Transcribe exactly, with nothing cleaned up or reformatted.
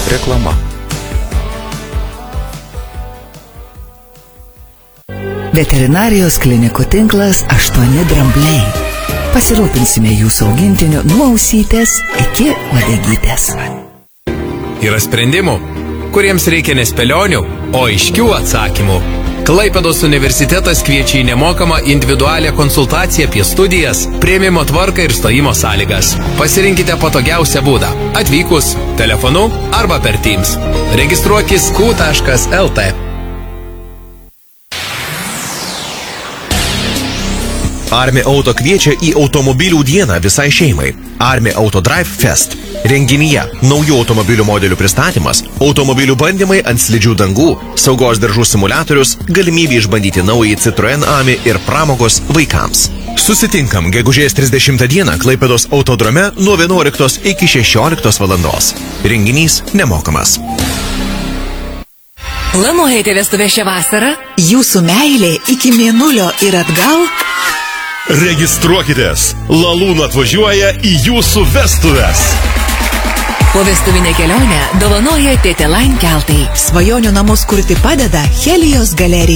Reklama. Veterinarijos klinikų tinklas aštuoni drambliai. Pasirūpinsime jūsų augintiniu nuo ausytės iki uodegytės. Yra sprendimų, kuriems reikia ne spėlionių, o aiškių atsakymų. Klaipėdos universitetas kviečia į nemokamą individualią konsultaciją apie studijas, priėmimo tvarką ir stojimo sąlygas. Pasirinkite patogiausią būdą – atvykus, telefonu arba per Teams. Registruokis ku taškas el te. Armi Auto kviečia į automobilių dieną visai šeimai. Armi Auto Drive Fest. Renginyje naujų automobilių modelių pristatymas, automobilių bandymai ant slidžių dangų, saugos diržų simuliatorius, galimybė išbandyti naują Citroen Ami ir pramogos vaikams. Susitinkam gegužės trisdešimtą dieną Klaipėdos autodrome nuo vienuoliktos iki šešioliktos valandos. Renginys nemokamas. Planuojate vestuvę šią vasarą? Jūsų meilė iki mėnulio ir atgal? Registruokitės! Lalūn atvažiuoja į jūsų vestuves! Po vestuvinę kelionę dovanoja Tėtė Line keltai. Svajonių namus kurti padeda Helijos galerija.